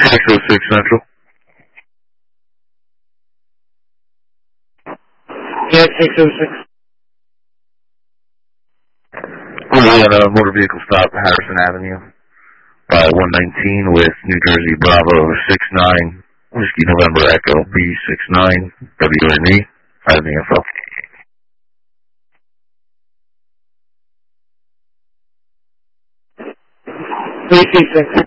606 Central. Yeah, 606. We had a motor vehicle stop at Harrison Avenue by 119 with New Jersey Bravo 69, Whiskey November Echo B69, WME. I have the info. 326.